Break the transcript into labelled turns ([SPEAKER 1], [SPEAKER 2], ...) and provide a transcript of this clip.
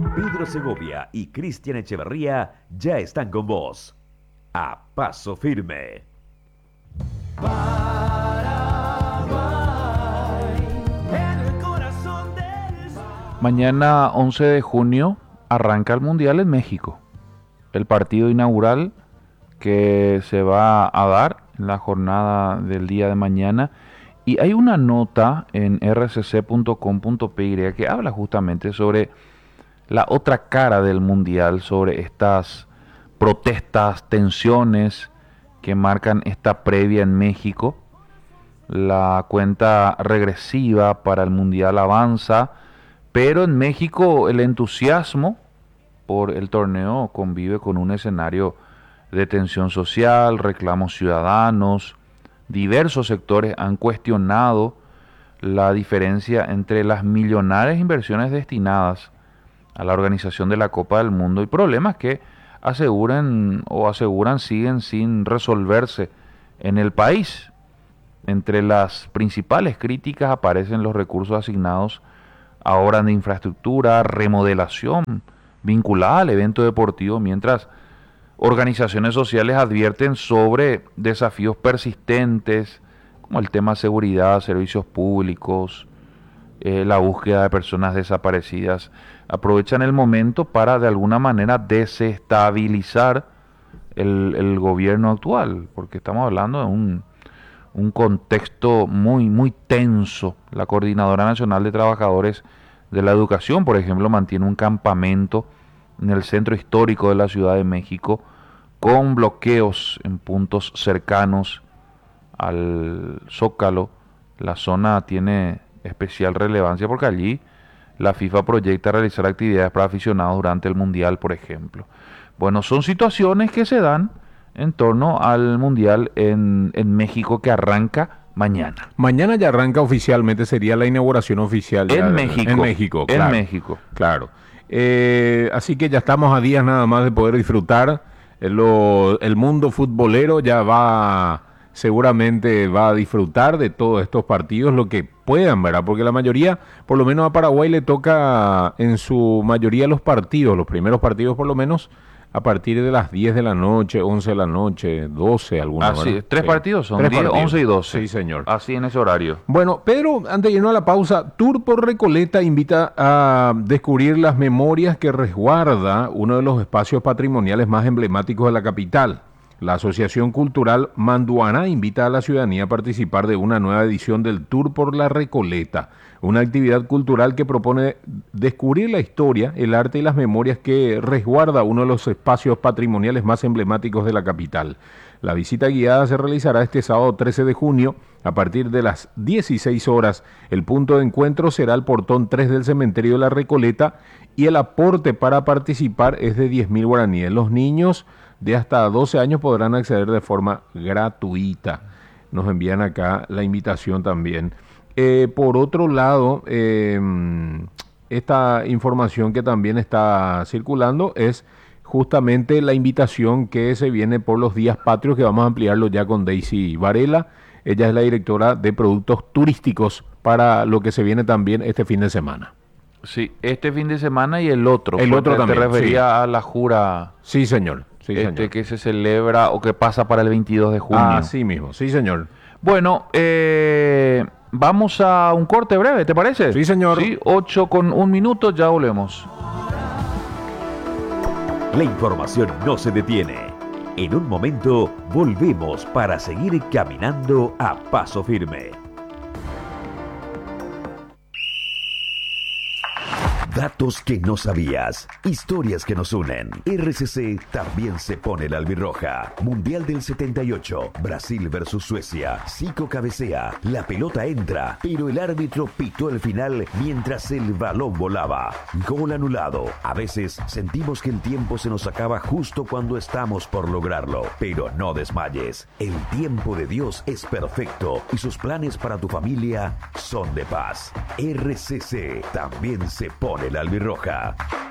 [SPEAKER 1] Pedro Segovia y Cristian Echeverría ya están con vos. A paso firme.
[SPEAKER 2] Mañana 11 de junio arranca el Mundial en México. El partido inaugural que se va a dar en la jornada del día de mañana. Y hay una nota en rcc.com.py que habla justamente sobre la otra cara del Mundial, sobre estas protestas, tensiones que marcan esta previa en México. La cuenta regresiva para el Mundial avanza, pero en México el entusiasmo por el torneo convive con un escenario de tensión social, reclamos ciudadanos. Diversos sectores han cuestionado la diferencia entre las millonarias inversiones destinadas a la organización de la Copa del Mundo y problemas que aseguran siguen sin resolverse en el país. Entre las principales críticas aparecen los recursos asignados a obras de infraestructura, remodelación vinculada al evento deportivo, mientras organizaciones sociales advierten sobre desafíos persistentes como el tema de seguridad, servicios públicos, la búsqueda de personas desaparecidas. Aprovechan el momento para de alguna manera desestabilizar el gobierno actual, porque estamos hablando de un contexto muy tenso. La Coordinadora Nacional de Trabajadores de la Educación, por ejemplo, mantiene un campamento en el centro histórico de la Ciudad de México con bloqueos en puntos cercanos al Zócalo. La zona tiene especial relevancia porque allí la FIFA proyecta realizar actividades para aficionados durante el Mundial, por ejemplo. Bueno, son situaciones que se dan en torno al Mundial en México, que arranca mañana.
[SPEAKER 3] Mañana ya arranca oficialmente, sería la inauguración oficial.
[SPEAKER 2] En México.
[SPEAKER 3] En México, claro.
[SPEAKER 2] En México.
[SPEAKER 3] Claro. Así que ya estamos a días nada más de poder disfrutar. El mundo futbolero ya seguramente va a disfrutar de todos estos partidos, lo que puedan, ¿verdad? Porque la mayoría, por lo menos a Paraguay le toca en su mayoría los partidos, los primeros partidos por lo menos, a partir de las 10 de la noche, 11 de la noche, 12 algunos.
[SPEAKER 2] Así, tres partidos son, 10, 11 y 12.
[SPEAKER 3] Sí, señor.
[SPEAKER 2] Así en ese horario.
[SPEAKER 3] Bueno, Pedro, antes de irnos a la pausa, Tour por Recoleta invita a descubrir las memorias que resguarda uno de los espacios patrimoniales más emblemáticos de la capital. La Asociación Cultural Manduana invita a la ciudadanía a participar de una nueva edición del Tour por la Recoleta, una actividad cultural que propone descubrir la historia, el arte y las memorias que resguarda uno de los espacios patrimoniales más emblemáticos de la capital. La visita guiada se realizará este sábado 13 de junio a partir de las 16 horas. El punto de encuentro será el portón 3 del cementerio de la Recoleta y el aporte para participar es de 10.000 guaraníes. Los niños de hasta 12 años podrán acceder de forma gratuita. Nos envían acá la invitación también. Por otro lado, esta información que también está circulando es justamente la invitación que se viene por los días patrios, que vamos a ampliarlo ya con Daisy Varela. Ella es la directora de productos turísticos para lo que se viene también este fin de semana.
[SPEAKER 2] Sí, este fin de semana y el otro.
[SPEAKER 3] El otro también.
[SPEAKER 2] Te refería a la jura.
[SPEAKER 3] Sí, señor. Sí, señor.
[SPEAKER 2] Que se celebra o que pasa para el 22 de junio.
[SPEAKER 3] Así mismo, sí, señor.
[SPEAKER 2] Bueno, vamos a un corte breve, ¿te parece?
[SPEAKER 3] Sí, señor.
[SPEAKER 2] Sí, 8:01, ya volvemos.
[SPEAKER 1] La información no se detiene. En un momento volvemos para seguir caminando a paso firme. Datos que no sabías, historias que nos unen. RCC también se pone la albirroja. Mundial del 78, Brasil versus Suecia. Zico cabecea, la pelota entra, pero el árbitro pitó el final mientras el balón volaba. Gol anulado. A veces sentimos que el tiempo se nos acaba justo cuando estamos por lograrlo, pero no desmayes. El tiempo de Dios es perfecto y sus planes para tu familia son de paz. RCC también se pone la albirroja.